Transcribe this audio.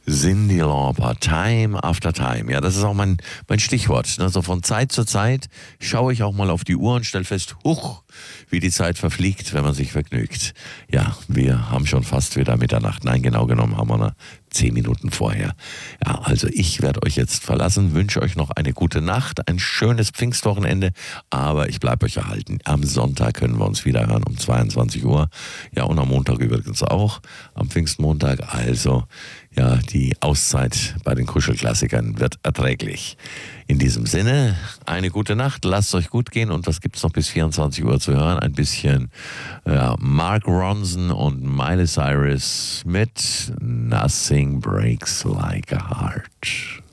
Cyndi Lauper, Time After Time. Ja, das ist auch mein Stichwort. Also von Zeit zu Zeit schaue ich auch mal auf die Uhr und stelle fest, huch, wie die Zeit verfliegt, wenn man sich vergnügt. Ja, wir haben schon fast wieder Mitternacht. Nein, genau genommen haben wir noch 10 Minuten vorher. Ja, also ich werde euch jetzt verlassen, wünsche euch noch eine gute Nacht, ein schönes Pfingstwochenende, aber ich bleibe euch erhalten. Am Sonntag können wir uns wieder hören um 22 Uhr. Ja, und am Montag übrigens auch, am Pfingstmontag. Also, ja, die Auszeit bei den Kuschelklassikern wird erträglich. In diesem Sinne, eine gute Nacht, lasst es euch gut gehen und was gibt es noch bis 24 Uhr zu hören? Ein bisschen Mark Ronson und Miley Cyrus mit Nothing Breaks Like a Heart.